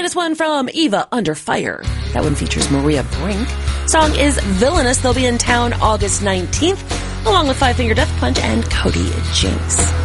latest one from Eva, Under Fire. That one features Maria Brink. Song is Villainous. They'll be in town August 19th, along with Five Finger Death Punch and Cody Jinks.